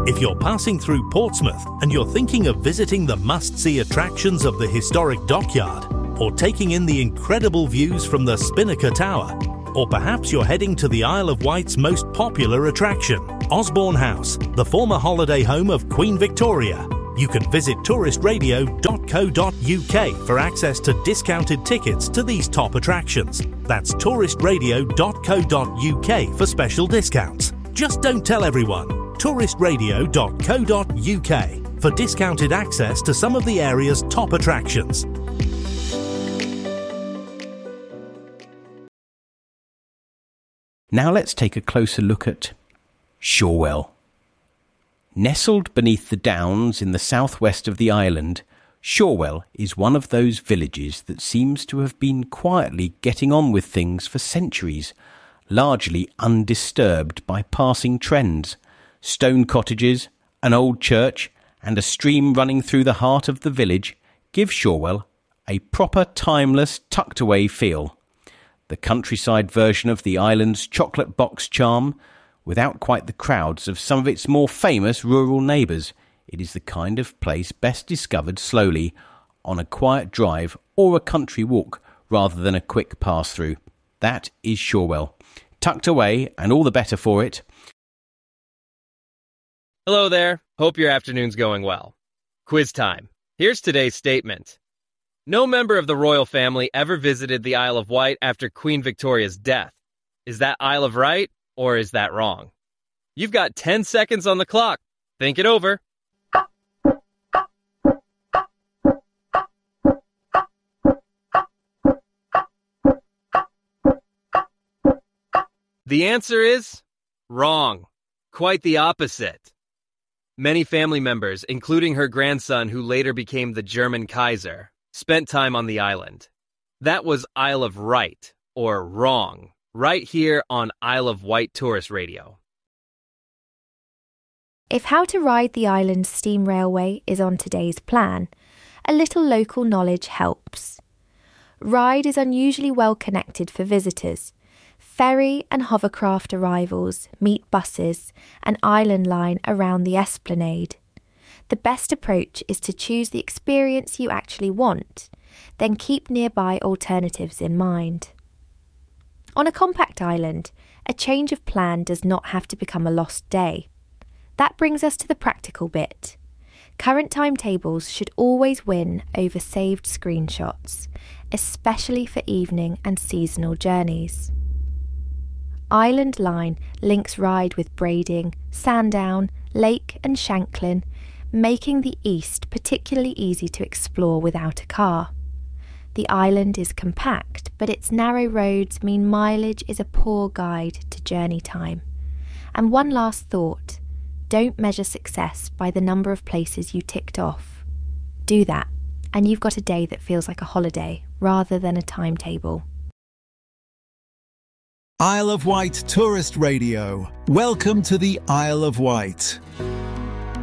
If you're passing through Portsmouth and you're thinking of visiting the must-see attractions of the historic dockyard, or taking in the incredible views from the Spinnaker Tower, or perhaps you're heading to the Isle of Wight's most popular attraction, Osborne House, the former holiday home of Queen Victoria, you can visit touristradio.co.uk for access to discounted tickets to these top attractions. That's touristradio.co.uk for special discounts. Just don't tell everyone. touristradio.co.uk for discounted access to some of the area's top attractions. Now let's take a closer look at Shorewell. Nestled beneath the downs in the southwest of the island, Shorewell is one of those villages that seems to have been quietly getting on with things for centuries, largely undisturbed by passing trends. Stone cottages, an old church, and a stream running through the heart of the village give Shorewell a proper, timeless, tucked-away feel. The countryside version of the island's chocolate box charm, without quite the crowds of some of its more famous rural neighbours. It is the kind of place best discovered slowly, on a quiet drive or a country walk, rather than a quick pass-through. That is Shorewell. Tucked away, and all the better for it. Hello there. Hope your afternoon's going well. Quiz time. Here's today's statement. No member of the royal family ever visited the Isle of Wight after Queen Victoria's death. Is that Isle of Right, or is that wrong? You've got 10 seconds on the clock. Think it over. The answer is wrong. Quite the opposite. Many family members, including her grandson who later became the German Kaiser, spent time on the island. That was Isle of Right, or wrong, right here on Isle of Wight Tourist Radio. If how to ride the island's steam railway is on today's plan, a little local knowledge helps. Ryde is unusually well connected for visitors. Ferry and hovercraft arrivals meet buses and island line around the esplanade. The best approach is to choose the experience you actually want, then keep nearby alternatives in mind. On a compact island, a change of plan does not have to become a lost day. That brings us to the practical bit. Current timetables should always win over saved screenshots, especially for evening and seasonal journeys. Island Line links Ryde with Brading, Sandown, Lake and Shanklin, making the east particularly easy to explore without a car. The island is compact, but its narrow roads mean mileage is a poor guide to journey time. And one last thought, don't measure success by the number of places you ticked off. Do that, and you've got a day that feels like a holiday rather than a timetable. Isle of Wight Tourist Radio. Welcome to the Isle of Wight.